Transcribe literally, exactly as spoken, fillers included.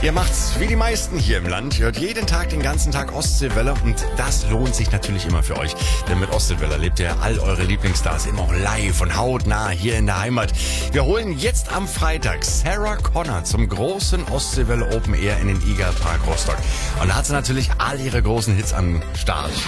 Ihr macht's wie die meisten hier im Land. Ihr hört jeden Tag, den ganzen Tag Ostseewelle und das lohnt sich natürlich immer für euch. Denn mit Ostseewelle erlebt ihr all eure Lieblingsstars immer auch live und hautnah hier in der Heimat. Wir holen jetzt am Freitag Sarah Connor zum großen Ostseewelle Open Air in den Iger Park Rostock. Und da hat sie natürlich all ihre großen Hits am Start.